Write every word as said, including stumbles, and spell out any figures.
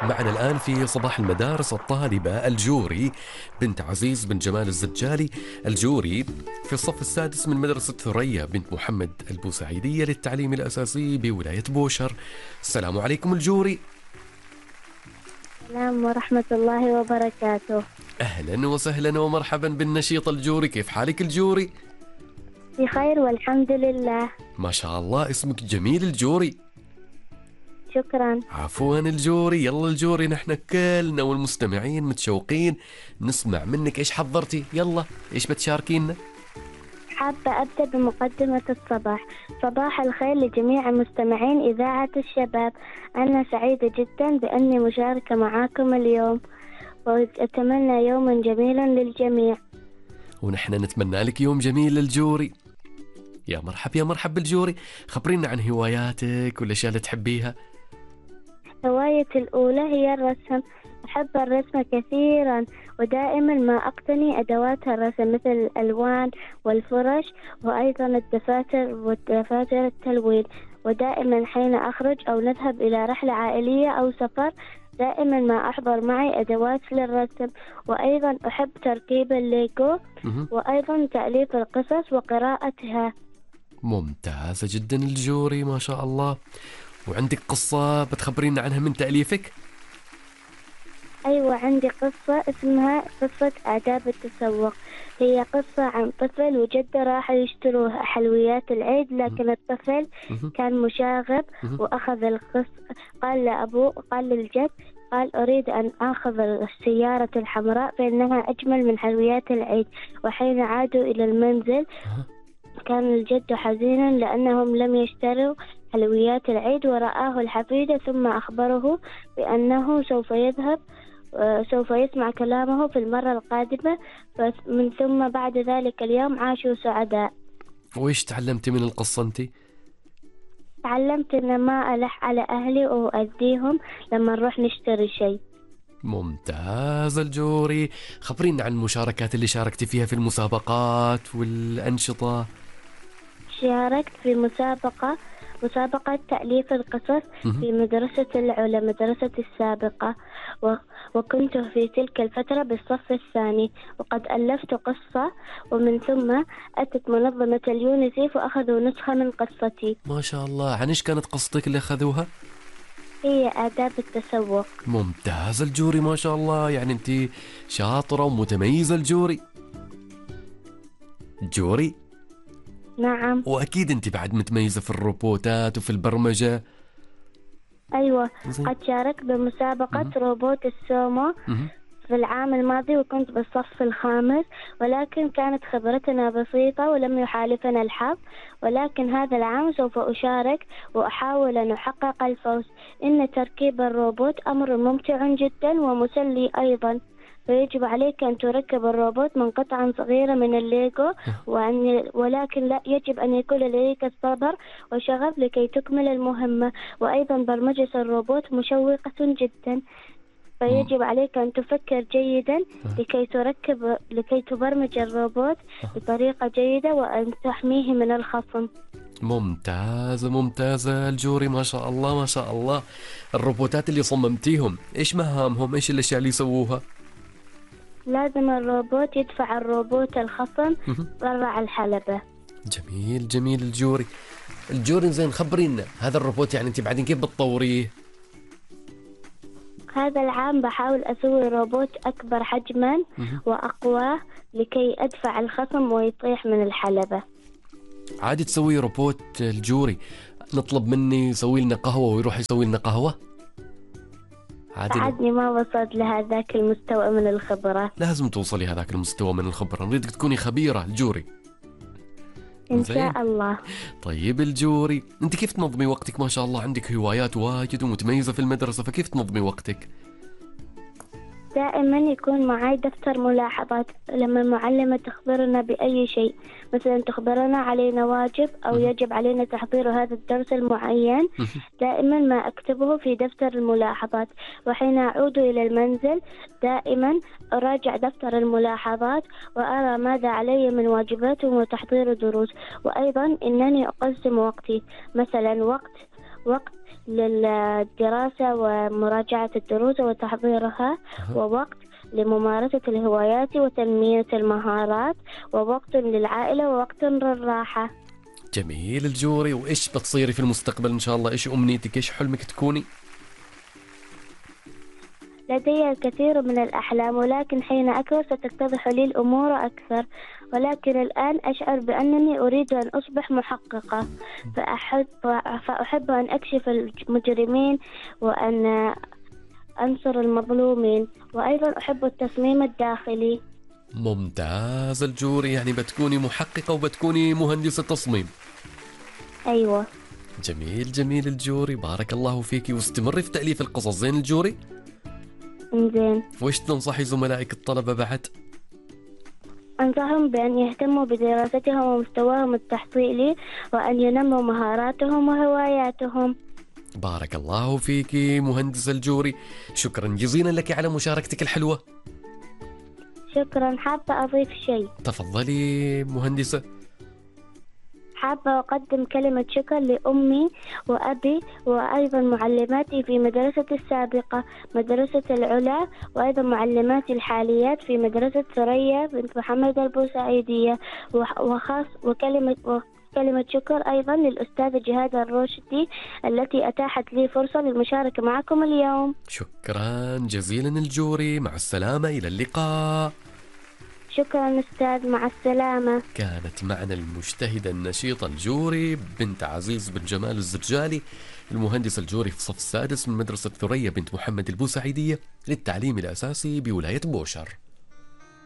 معنا الآن في صباح المدارس الطالبة الجوري بنت عزيز بن جمال الزجالي. الجوري في الصف السادس من مدرسة ثريا بنت محمد البوسعيدية للتعليم الأساسي بولاية بوشر. السلام عليكم الجوري. السلام ورحمة الله وبركاته. أهلا وسهلا ومرحبا بالنشيط الجوري، كيف حالك الجوري؟ بخير والحمد لله. ما شاء الله اسمك جميل الجوري. شكرا. عفوا الجوري. يلا الجوري، نحن كلنا والمستمعين متشوقين نسمع منك ايش حضرتي. يلا ايش بتشاركينا؟ حابة أبدأ بمقدمة الصباح. صباح الخير لجميع مستمعين إذاعة الشباب. أنا سعيدة جدا بأني مشاركة معاكم اليوم، وأتمنى يوما جميلا للجميع. ونحن نتمنى لك يوم جميل للجوري. يا مرحب يا مرحب بالجوري. خبرينا عن هواياتك والأشياء اللي تحبيها. هوايتي الأولى هي الرسم. أحب الرسم كثيرا، ودائما ما أقتني أدوات الرسم مثل الألوان والفرش، وأيضا الدفاتر والدفاتر التلوين. ودائما حين أخرج أو نذهب إلى رحلة عائلية أو سفر دائما ما أحضر معي أدوات للرسم. وأيضا أحب تركيب الليجو، وأيضا تأليف القصص وقراءتها. ممتازة جدا الجوري ما شاء الله. وعندك قصة بتخبرينا عنها من تأليفك؟ أيوة، عندي قصة اسمها قصة آداب التسوق. هي قصة عن طفل وجده راح يشتروا حلويات العيد، لكن الطفل كان مشاغب وأخذ القص. قال لأبوه، قال للجد، قال أريد أن أخذ السيارة الحمراء فإنها أجمل من حلويات العيد. وحين عادوا إلى المنزل كان الجد حزينا لأنهم لم يشتروا حلويات العيد، ورآه الحفيد ثم أخبره بأنه سوف يذهب سوف يسمع كلامه في المرة القادمة. فمن ثم بعد ذلك اليوم عاشوا سعداء. وإيش تعلمتي من القصة أنت؟ تعلمت أن ما ألح على أهلي وأذيهم لما نروح نشتري شيء. ممتاز الجوري. خبرينا عن المشاركات اللي شاركتي فيها في المسابقات والأنشطة. شاركت في مسابقة مسابقة تأليف القصص في مدرسة العلا، مدرستي السابقة، و... وكنت في تلك الفترة بالصف الثاني، وقد ألفت قصة. ومن ثم أتت منظمة اليونيسيف وأخذوا نسخة من قصتي. ما شاء الله. عن إيش كانت قصتك اللي أخذوها؟ هي آداب التسوق. ممتاز الجوري ما شاء الله. يعني أنت شاطرة ومتميزة الجوري. الجوري؟ نعم. وأكيد أنت بعد متميزة في الروبوتات وفي البرمجة. أيوة، قد شاركت بمسابقة م- روبوت السومو م- في العام الماضي، وكنت بالصف الخامس، ولكن كانت خبرتنا بسيطة ولم يحالفنا الحظ. ولكن هذا العام سوف أشارك وأحاول أن أحقق الفوز. إن تركيب الروبوت أمر ممتع جدا ومسلي أيضا، فيجب عليك أن تركب الروبوت من قطعة صغيرة من الليجو، وأن ولكن لا يجب أن يكون لديك الصبر وشغف لكي تكمل المهمة. وأيضا برمجة الروبوت مشوقة جدا، فيجب عليك أن تفكر جيدا لكي تركب لكي تبرمج الروبوت بطريقة جيدة وأن تحميه من الخصم. ممتازة ممتازة الجوري ما شاء الله ما شاء الله. الروبوتات اللي صممتيهم إيش مهامهم؟ إيش الأشياء اللي يسووها؟ لازم الروبوت يدفع الروبوت الخصم برا الحلبة. جميل جميل الجوري. الجوري زين، خبرينا هذا الروبوت يعني أنت بعدين كيف بتطوريه؟ هذا العام بحاول أسوي روبوت أكبر حجما وأقوى لكي أدفع الخصم ويطيح من الحلبة. عادي تسوي روبوت الجوري نطلب مني يسوي لنا قهوة ويروح يسوي لنا قهوة؟ عادني ما وصلت لهذاك المستوى من الخبرة. لازم توصلي هذاك المستوى من الخبرة، نريدك تكوني خبيرة الجوري إن شاء الله. طيب الجوري، أنت كيف تنظمي وقتك؟ ما شاء الله عندك هوايات واجد ومتميزة في المدرسة، فكيف تنظمي وقتك؟ دائما يكون معي دفتر ملاحظات. لما المعلمة تخبرنا بأي شيء، مثلا تخبرنا علينا واجب أو يجب علينا تحضير هذا الدرس المعين، دائما ما أكتبه في دفتر الملاحظات. وحين أعود إلى المنزل دائما أراجع دفتر الملاحظات وأرى ماذا علي من واجبات وتحضير دروس. وأيضا إنني أقسم وقتي، مثلا وقت وقت للدراسة ومراجعة الدروس وتحضيرها، ووقت لممارسة الهوايات وتنمية المهارات، ووقت للعائلة ووقت للراحة. جميل الجوري. وإيش بتصيري في المستقبل إن شاء الله؟ إيش أمنيتك؟ إيش حلمك تكوني؟ لدي الكثير من الأحلام، ولكن حين أكبر ستتضح لي الأمور أكثر، ولكن الآن أشعر بأنني أريد أن أصبح محققة، فأحب, فأحب أن أكشف المجرمين وأن أنصر المظلومين، وأيضا أحب التصميم الداخلي. ممتاز الجوري، يعني بتكوني محققة وبتكوني مهندسة تصميم. أيوة. جميل جميل الجوري، بارك الله فيكي، واستمري في تأليف القصص. زين الجوري؟ زين. وإيش تنصحي زملائك الطلبة بعد؟ أنصحهم بأن يهتموا بدراستهم ومستواهم التحصيلي، وأن ينموا مهاراتهم وهواياتهم. بارك الله فيكي مهندسة الجوري، شكرا جزيلا لك على مشاركتك الحلوة. شكرا. حابة أضيف شيء. تفضلي مهندسة. حابة أقدم كلمة شكر لأمي وأبي وأيضا معلماتي في مدرستي السابقة مدرسة العلا، وأيضا معلماتي الحاليات في مدرسة ثريا بنت محمد البوسعيدية، وخاص وكلمة كلمة شكر أيضا للأستاذة جهاد الروشدي التي أتاحت لي فرصة للمشاركة معكم اليوم. شكرا جزيلا الجوري، مع السلامة، إلى اللقاء. شكرا أستاذ، مع السلامة. كانت معنا المجتهدة النشيطة الجوري بنت عزيز بن جمال الزرجالي، المهندس الجوري في الصف السادس من مدرسة ثريا بنت محمد البوسعيدية للتعليم الأساسي بولاية بوشر.